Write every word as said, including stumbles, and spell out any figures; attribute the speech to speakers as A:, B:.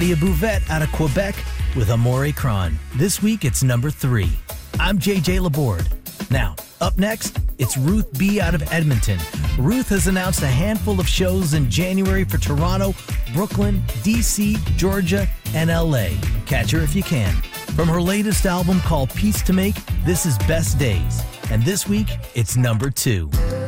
A: Claudia Bouvette out of Quebec with Amore Cron. This week, it's number three. I'm J J Laborde. Now, up next, it's Ruth B. out of Edmonton. Ruth has announced a handful of shows in January for Toronto, Brooklyn, D C, Georgia, and L A. Catch her if you can. From her latest album called Peace to Make, this is Best Days. And this week, it's number two.